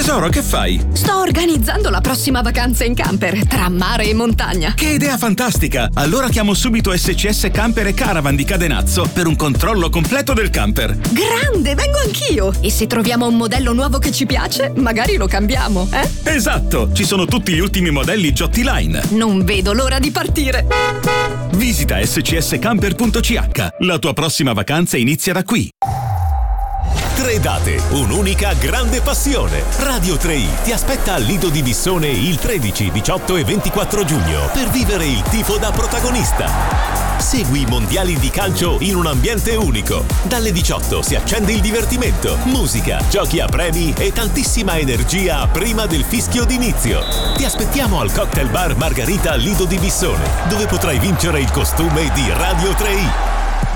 Tesoro, che fai? Sto organizzando la prossima vacanza in camper, tra mare e montagna. Che idea fantastica! Allora chiamo subito SCS Camper e Caravan di Cadenazzo per un controllo completo del camper. Grande, vengo anch'io! E se troviamo un modello nuovo che ci piace, magari lo cambiamo, eh? Esatto! Ci sono tutti gli ultimi modelli Giotti Line. Non vedo l'ora di partire! Visita scscamper.ch. La tua prossima vacanza inizia da qui. 3 date, un'unica grande passione. Radio 3i ti aspetta al Lido di Vissone il 13, 18 e 24 giugno per vivere il tifo da protagonista. Segui i mondiali di calcio in un ambiente unico. Dalle 18 si accende il divertimento, musica, giochi a premi e tantissima energia prima del fischio d'inizio. Ti aspettiamo al Cocktail Bar Margarita Lido di Vissone, dove potrai vincere il costume di Radio 3i.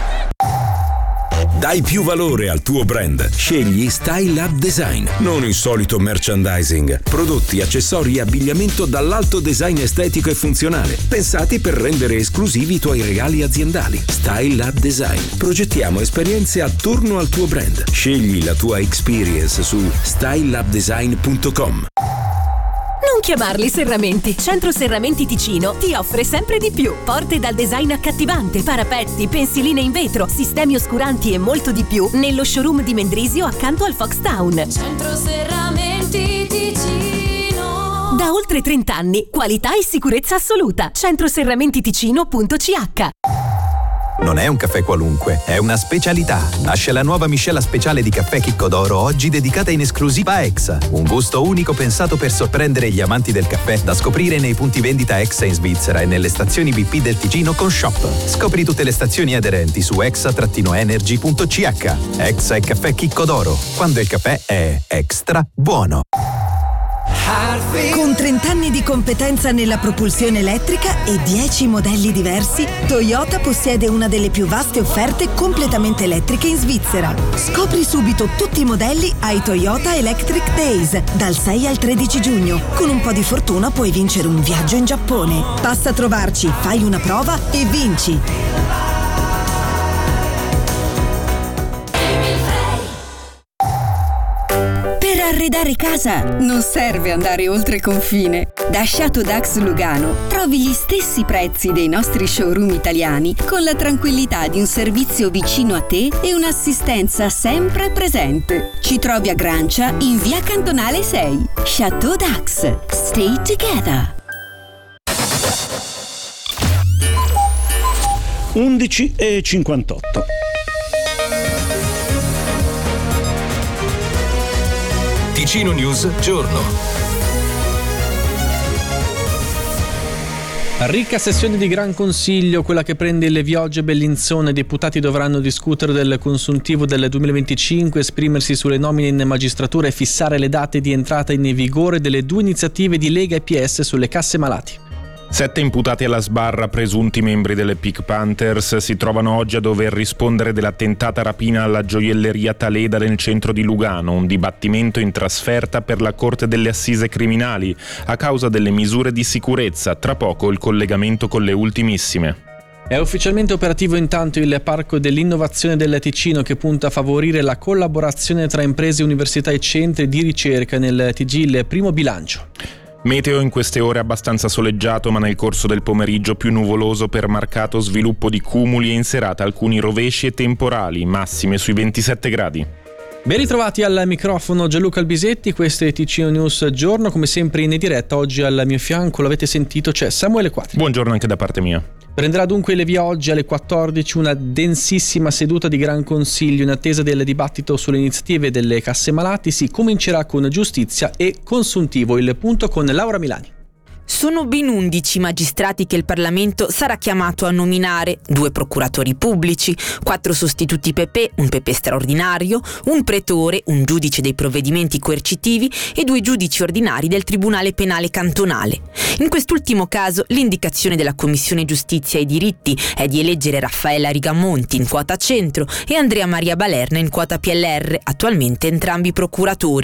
Dai più valore al tuo brand. Scegli Style Up Design. Non il solito merchandising. Prodotti, accessori e abbigliamento dall'alto design estetico e funzionale, pensati per rendere esclusivi i tuoi regali aziendali. Style Up Design. Progettiamo esperienze attorno al tuo brand. Scegli la tua experience su styleupdesign.com. Non chiamarli serramenti. Centro Serramenti Ticino ti offre sempre di più. Porte dal design accattivante, parapetti, pensiline in vetro, sistemi oscuranti e molto di più nello showroom di Mendrisio accanto al Foxtown. Centro Serramenti Ticino. Da oltre 30 anni, qualità e sicurezza assoluta. centroserramentiticino.ch. Non è un caffè qualunque, è una specialità. Nasce la nuova miscela speciale di caffè Chicco d'Oro, oggi dedicata in esclusiva a Exa. Un gusto unico pensato per sorprendere gli amanti del caffè, da scoprire nei punti vendita Exa in Svizzera e nelle stazioni BP del Ticino con Shop. Scopri tutte le stazioni aderenti su exa-energy.ch. Exa è caffè Chicco d'Oro, quando il caffè è extra buono. Con 30 anni di competenza nella propulsione elettrica e 10 modelli diversi, Toyota possiede una delle più vaste offerte completamente elettriche in Svizzera. Scopri subito tutti i modelli ai Toyota Electric Days, dal 6 al 13 giugno. Con un po' di fortuna puoi vincere un viaggio in Giappone. Passa a trovarci, fai una prova e vinci. Per arredare casa non serve andare oltre confine. Da Chateau Dax Lugano trovi gli stessi prezzi dei nostri showroom italiani con la tranquillità di un servizio vicino a te e un'assistenza sempre presente. Ci trovi a Grancia in via Cantonale 6. Chateau Dax. Stay together. 11:58. Ticino News Giorno. Ricca sessione di Gran Consiglio, quella che prende il via oggi a Bellinzona. I deputati dovranno discutere del consuntivo del 2025, esprimersi sulle nomine in magistratura e fissare le date di entrata in vigore delle 2 iniziative di Lega e PS sulle casse malati. 7 imputati alla sbarra, presunti membri delle Pink Panthers, si trovano oggi a dover rispondere della tentata rapina alla gioielleria Taleda nel centro di Lugano, un dibattimento in trasferta per la Corte delle Assise Criminali a causa delle misure di sicurezza. Tra poco il collegamento con le ultimissime. È ufficialmente operativo intanto il Parco dell'Innovazione del Ticino, che punta a favorire la collaborazione tra imprese, università e centri di ricerca nel TG il primo bilancio. Meteo in queste ore abbastanza soleggiato, ma nel corso del pomeriggio più nuvoloso per marcato sviluppo di cumuli e in serata alcuni rovesci e temporali, massime sui 27 gradi. Ben ritrovati al microfono Gianluca Albisetti, questo è Ticino News Giorno, come sempre in diretta. Oggi al mio fianco, l'avete sentito, c'è Samuele Quadri. Buongiorno anche da parte mia. Prenderà dunque il via oggi alle 14 una densissima seduta di Gran Consiglio in attesa del dibattito sulle iniziative delle casse malati. Si comincerà con giustizia e consuntivo. Il punto con Laura Milani. Sono ben 11 magistrati che il Parlamento sarà chiamato a nominare, 2 procuratori pubblici, 4 sostituti PP, un PP straordinario, un pretore, un giudice dei provvedimenti coercitivi e 2 giudici ordinari del Tribunale Penale Cantonale. In quest'ultimo caso l'indicazione della Commissione Giustizia e Diritti è di eleggere Raffaella Rigamonti in quota centro e Andrea Maria Balerna in quota PLR, attualmente entrambi procuratori.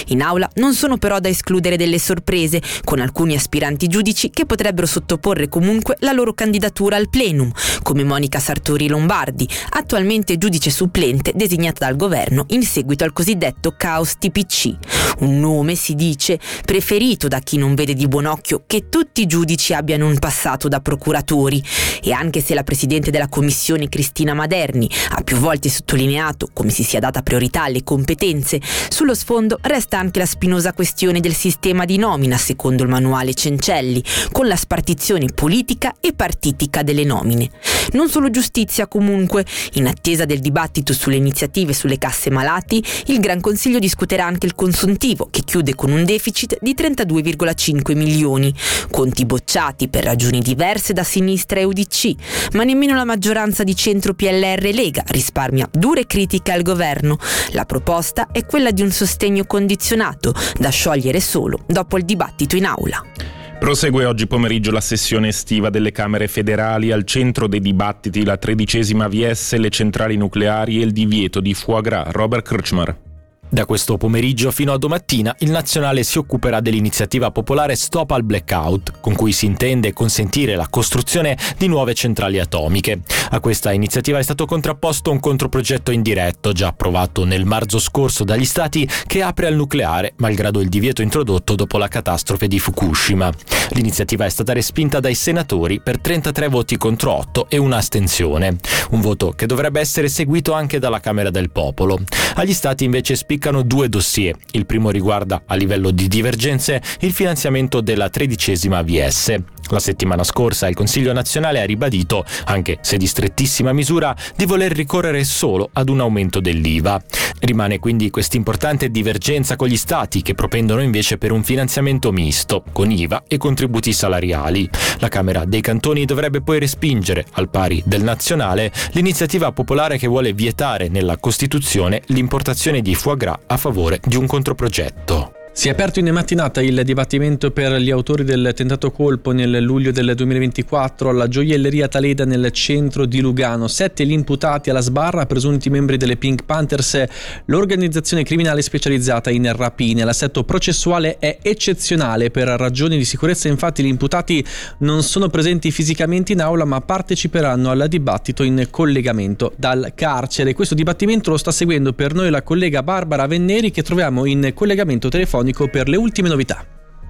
In aula non sono però da escludere delle sorprese, con alcuni aspiranti giudici che potrebbero sottoporre comunque la loro candidatura al plenum, come Monica Sartori Lombardi, attualmente giudice supplente designata dal governo in seguito al cosiddetto caos TPC. Un nome, si dice, preferito da chi non vede di buon occhio che tutti i giudici abbiano un passato da procuratori. E anche se la presidente della commissione Cristina Maderni ha più volte sottolineato come si sia data priorità alle competenze, sullo sfondo resta anche la spinosa questione del sistema di nomina secondo il manuale Cencelli, con la spartizione politica e partitica delle nomine. Non solo giustizia comunque. In attesa del dibattito sulle iniziative sulle casse malati, il Gran Consiglio discuterà anche il consuntivo, che chiude con un deficit di 32,5 milioni. Conti bocciati per ragioni diverse da sinistra e UDC, ma nemmeno la maggioranza di centro PLR e Lega risparmia dure critiche al governo. La proposta è quella di un sostegno condizionato, da sciogliere solo dopo il dibattito in aula. Prosegue oggi pomeriggio la sessione estiva delle Camere federali. Al centro dei dibattiti la 13ª VS, le centrali nucleari e il divieto di foie gras. Robert Krčmar. Da questo pomeriggio fino a domattina il Nazionale si occuperà dell'iniziativa popolare Stop al Blackout, con cui si intende consentire la costruzione di nuove centrali atomiche. A questa iniziativa è stato contrapposto un controprogetto indiretto, già approvato nel marzo scorso dagli Stati, che apre al nucleare, malgrado il divieto introdotto dopo la catastrofe di Fukushima. L'iniziativa è stata respinta dai senatori per 33 voti contro 8 e una astensione. Un voto che dovrebbe essere seguito anche dalla Camera del Popolo. Agli Stati invece spiccano due dossier. Il primo riguarda, a livello di divergenze, il finanziamento della 13ª VS. La settimana scorsa il Consiglio nazionale ha ribadito, anche se di strettissima misura, di voler ricorrere solo ad un aumento dell'IVA. Rimane quindi quest'importante divergenza con gli Stati, che propendono invece per un finanziamento misto, con IVA e contributi salariali. La Camera dei Cantoni dovrebbe poi respingere, al pari del nazionale, l'iniziativa popolare che vuole vietare nella Costituzione l'importazione di foie gras a favore di un controprogetto. Si è aperto in mattinata il dibattimento per gli autori del tentato colpo nel luglio del 2024 alla gioielleria Taleda nel centro di Lugano. 7 gli imputati alla sbarra, presunti membri delle Pink Panthers, l'organizzazione criminale specializzata in rapine. L'assetto processuale è eccezionale. Per ragioni di sicurezza, infatti, gli imputati non sono presenti fisicamente in aula, ma parteciperanno al dibattito in collegamento dal carcere. Questo dibattimento lo sta seguendo per noi la collega Barbara Venneri, che troviamo in collegamento telefonico per le ultime novità.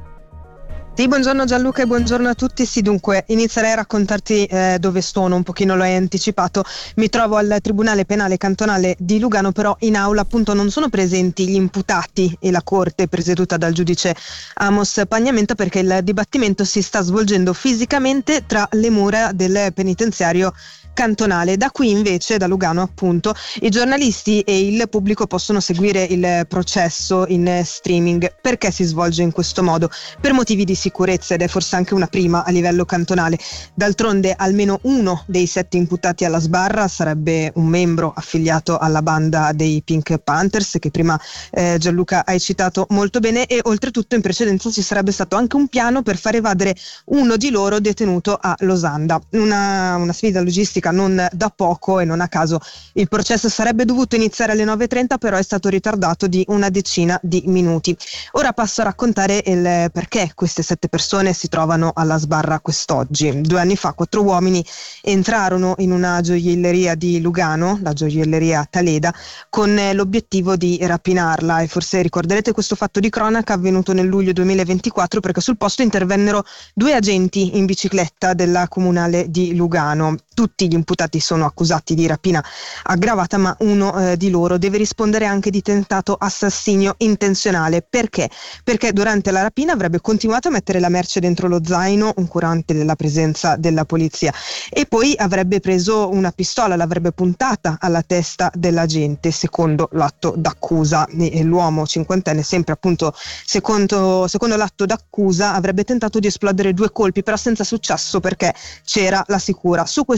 Sì, buongiorno Gianluca e buongiorno a tutti. Sì, dunque inizierei a raccontarti dove sono, un pochino lo hai anticipato. Mi trovo al Tribunale Penale Cantonale di Lugano, però in aula appunto non sono presenti gli imputati e la corte presieduta dal giudice Amos Pagnamenta, perché il dibattimento si sta svolgendo fisicamente tra le mura del penitenziario cantonale. Da qui invece, da Lugano appunto, i giornalisti e il pubblico possono seguire il processo in streaming. Perché si svolge in questo modo? Per motivi di sicurezza, ed è forse anche una prima a livello cantonale. D'altronde almeno uno dei 7 imputati alla sbarra sarebbe un membro affiliato alla banda dei Pink Panthers, che prima Gianluca hai citato molto bene, e oltretutto in precedenza ci sarebbe stato anche un piano per far evadere uno di loro detenuto a Losanda. Una sfida logistica non da poco, e non a caso il processo sarebbe dovuto iniziare alle 9:30, però è stato ritardato di una decina di minuti. Ora passo a raccontare il perché queste 7 persone si trovano alla sbarra quest'oggi. 2 anni fa 4 uomini entrarono in una gioielleria di Lugano, la gioielleria Taleda, con l'obiettivo di rapinarla, e forse ricorderete questo fatto di cronaca avvenuto nel luglio 2024, perché sul posto intervennero 2 agenti in bicicletta della comunale di Lugano. Tutti gli imputati sono accusati di rapina aggravata, ma uno di loro deve rispondere anche di tentato assassinio intenzionale. Perché? Perché durante la rapina avrebbe continuato a mettere la merce dentro lo zaino, incurante della presenza della polizia, e poi avrebbe preso una pistola, l'avrebbe puntata alla testa dell'agente, secondo l'atto d'accusa. E l'uomo cinquantenne, sempre appunto secondo l'atto d'accusa, avrebbe tentato di esplodere 2 colpi, però senza successo perché c'era la sicura. Su questo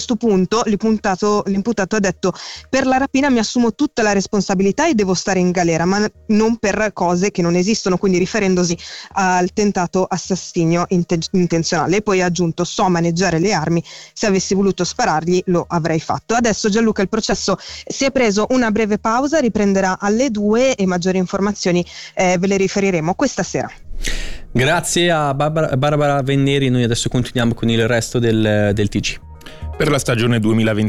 questo punto l'imputato ha detto: per la rapina mi assumo tutta la responsabilità e devo stare in galera, ma non per cose che non esistono, quindi riferendosi al tentato assassinio intenzionale. E poi ha aggiunto: so maneggiare le armi, se avessi voluto sparargli lo avrei fatto. Adesso, Gianluca, il processo si è preso una breve pausa, riprenderà alle 2 e maggiori informazioni ve le riferiremo questa sera. Grazie a Barbara Venneri. Noi adesso continuiamo con il resto del TG. Per la stagione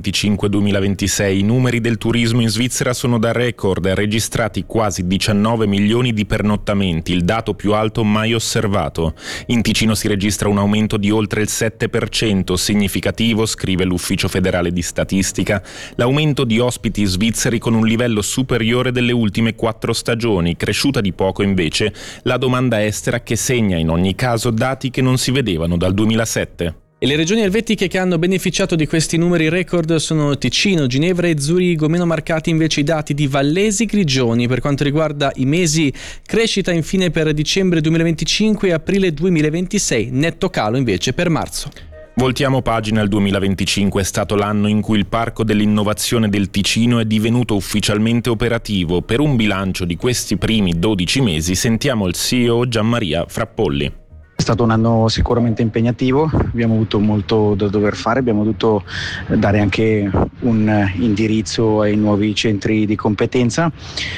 2025-2026 i numeri del turismo in Svizzera sono da record, registrati quasi 19 milioni di pernottamenti, il dato più alto mai osservato. In Ticino si registra un aumento di oltre il 7%, significativo, scrive l'Ufficio federale di statistica, l'aumento di ospiti svizzeri con un livello superiore delle ultime 4 stagioni, cresciuta di poco invece la domanda estera che segna in ogni caso dati che non si vedevano dal 2007. E le regioni elvetiche che hanno beneficiato di questi numeri record sono Ticino, Ginevra e Zurigo, meno marcati invece i dati di Vallesi e Grigioni. Per quanto riguarda i mesi, crescita infine per dicembre 2025 e aprile 2026, netto calo invece per marzo. Voltiamo pagina, il 2025 è stato l'anno in cui il Parco dell'Innovazione del Ticino è divenuto ufficialmente operativo. Per un bilancio di questi primi 12 mesi sentiamo il CEO Gianmaria Frappolli. È stato un anno sicuramente impegnativo, abbiamo avuto molto da dover fare, abbiamo dovuto dare anche un indirizzo ai nuovi centri di competenza.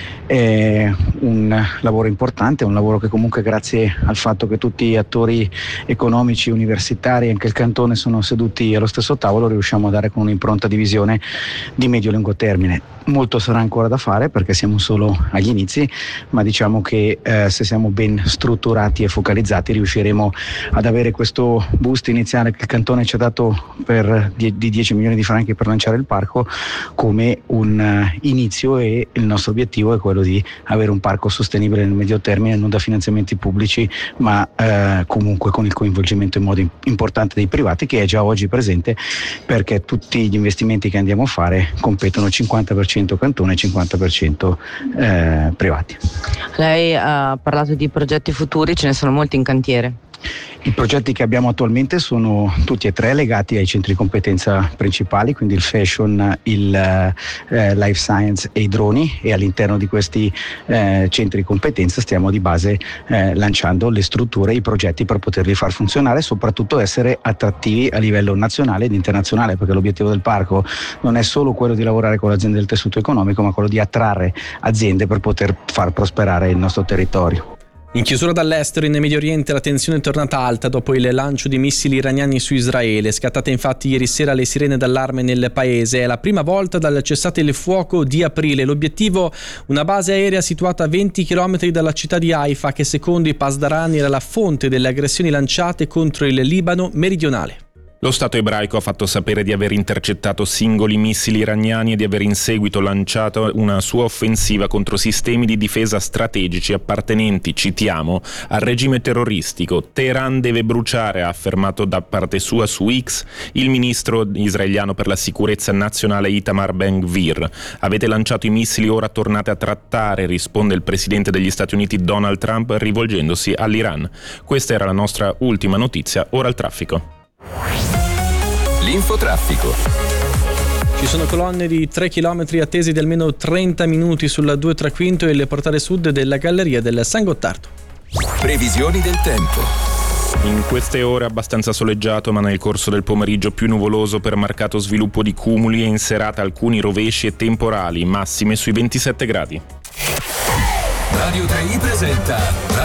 È un lavoro importante, un lavoro che comunque, grazie al fatto che tutti gli attori economici, universitari e anche il cantone sono seduti allo stesso tavolo, riusciamo a dare con un'impronta di visione di medio-lungo termine. Molto sarà ancora da fare perché siamo solo agli inizi, ma diciamo che se siamo ben strutturati e focalizzati riusciremo ad avere questo boost iniziale che il cantone ci ha dato di 10 milioni di franchi per lanciare il parco come un inizio, e il nostro obiettivo è quello di avere un parco sostenibile nel medio termine, non da finanziamenti pubblici ma comunque con il coinvolgimento in modo importante dei privati, che è già oggi presente, perché tutti gli investimenti che andiamo a fare competono 50% cantone e 50% privati. Lei ha parlato di progetti futuri, ce ne sono molti in cantiere. I progetti che abbiamo attualmente sono tutti e tre legati ai centri di competenza principali, quindi il fashion, il life science e i droni, e all'interno di questi centri di competenza stiamo di base lanciando le strutture, i progetti per poterli far funzionare e soprattutto essere attrattivi a livello nazionale ed internazionale, perché l'obiettivo del parco non è solo quello di lavorare con le aziende del tessuto economico, ma quello di attrarre aziende per poter far prosperare il nostro territorio. In chiusura dall'estero, in Medio Oriente la tensione è tornata alta dopo il lancio di missili iraniani su Israele. Scattate infatti ieri sera le sirene d'allarme nel paese. È la prima volta dal cessate il fuoco di aprile. L'obiettivo, una base aerea situata a 20 km dalla città di Haifa, che secondo i Pasdarani era la fonte delle aggressioni lanciate contro il Libano meridionale. Lo Stato ebraico ha fatto sapere di aver intercettato singoli missili iraniani e di aver in seguito lanciato una sua offensiva contro sistemi di difesa strategici appartenenti, citiamo, al regime terroristico. Teheran deve bruciare, ha affermato da parte sua su X il ministro israeliano per la sicurezza nazionale Itamar Ben-Gvir. Avete lanciato i missili, ora tornate a trattare, risponde il presidente degli Stati Uniti Donald Trump rivolgendosi all'Iran. Questa era la nostra ultima notizia, ora al traffico. L'infotraffico. Ci sono colonne di 3 km attesi di almeno 30 minuti sulla 2 3 Quinto e il portale sud della galleria del San Gottardo. Previsioni del tempo. In queste ore abbastanza soleggiato, ma nel corso del pomeriggio più nuvoloso per marcato sviluppo di cumuli, e in serata alcuni rovesci e temporali, massime sui 27 gradi. Radio 3i presenta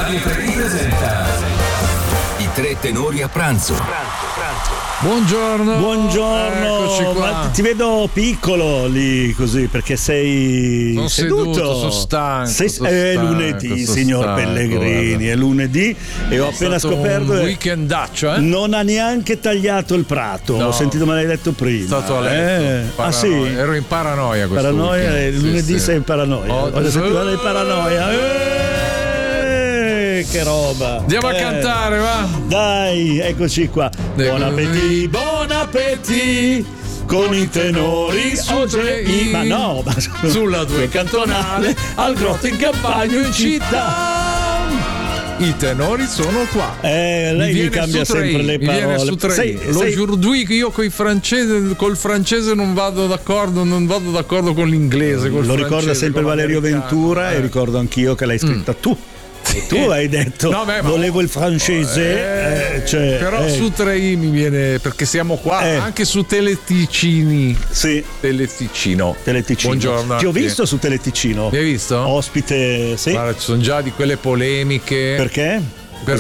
I tre tenori a pranzo. Buongiorno. Eccoci qua. Ma ti vedo piccolo lì così perché sei seduto. Sono stanco. È lunedì, signor Pellegrini, è lunedì e ho appena scoperto un weekendaccio, non ha neanche tagliato il prato. No. Ho sentito, me l'hai detto prima. Stato a letto. Sì? Ero in paranoia questo paranoia weekend. Lunedì sei in paranoia. Oggi settimana di paranoia. Che roba. Andiamo a cantare, va? Dai, eccoci qua. Buon appetito con i tenori su GI. Ma no, sulla 2 cantonale al grotto in campagna in città. I tenori sono qua. Lei mi cambia sempre le parole. L'aujourd'hui io col francese non vado d'accordo con l'inglese. Lo ricorda sempre Valerio Ventura e ricordo anch'io che l'hai scritta tu. E tu hai detto volevo il francese, però su 3i mi viene, perché siamo qua anche su Teleticini. Sì, Teleticino. Buongiorno. Ti ho visto su Teleticino. Mi hai visto? Ospite, sì. Guarda, ci sono già di quelle polemiche. Perché? Per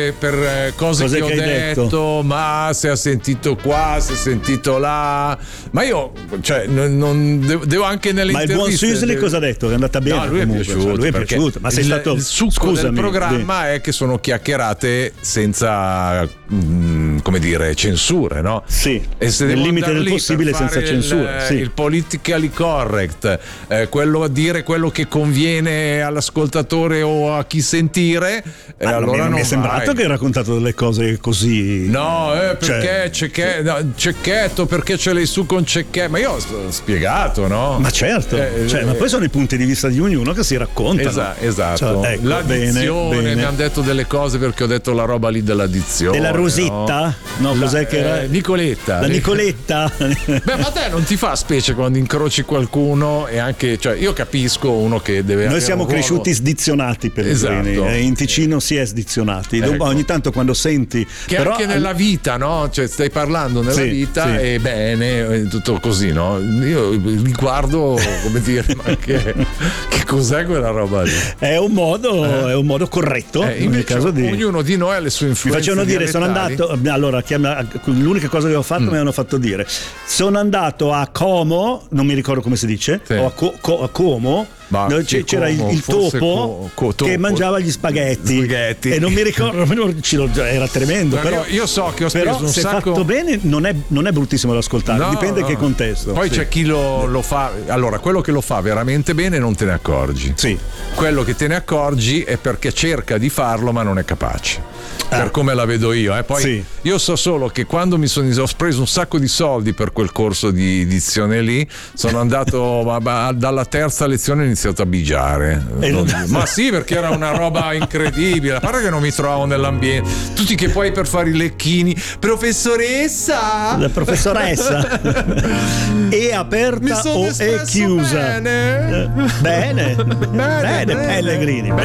cose che ho detto, ma se ha sentito qua, se ha sentito là, ma io non devo anche nelle interviste. Ma il buon Süssli cosa ha detto? È andata bene? No, lui è piaciuto, ma sei stato, il succo del programma è che sono chiacchierate senza come dire censure, no? Sì, e se nel limite del possibile senza censura, il politically correct, dire quello che conviene all'ascoltatore o a chi sentire, allora non mi è sembrato che hai raccontato delle cose così. No, perché Cecchetto, perché ce l'hai su con Cecchetto? Ma io ho spiegato, no? Ma certo, ma poi sono i punti di vista di ognuno che si raccontano. Esatto. Ecco, l'addizione, mi hanno detto delle cose perché ho detto la roba lì dell'addizione. Della Rosetta? No, cos'è che era? Nicoletta. La Nicoletta. Beh, ma a te non ti fa specie quando incroci qualcuno e anche, io capisco uno che deve. Noi siamo cresciuti sdizionati, Pellegrini. Esatto. In Ticino si è sdizionati. Ecco. Ogni tanto quando senti che però, anche nella vita, no? Cioè stai parlando nella vita e bene, tutto così, no? Io li guardo, come dire, ma che cos'è quella roba lì? È un modo corretto nel caso di ognuno di noi ha le sue influenze. Mi facevano dire, sono andato, allora l'unica cosa che ho fatto mi hanno fatto dire, sono andato a Como, non mi ricordo come si dice, o a Como, dove c'era il topo che mangiava gli spaghetti. E non mi ricordo, era tremendo. Però io so che ho speso un se sacco. Fatto bene non è bruttissimo da ascoltare, dipende che contesto. Poi c'è chi lo fa. Allora, quello che lo fa veramente bene non te ne accorgi. Sì. Quello che te ne accorgi è perché cerca di farlo ma non è capace. Per come la vedo io. Poi io so solo che quando ho preso un sacco di soldi per quel corso di edizione lì, sono andato dalla terza lezione ho iniziato a bigiare. Ma sì, perché era una roba incredibile. A parte che non mi trovavo nell'ambiente. Tutti che poi per fare i lecchini, professoressa! La professoressa è aperta o è chiusa? Bene, bene Pellegrini.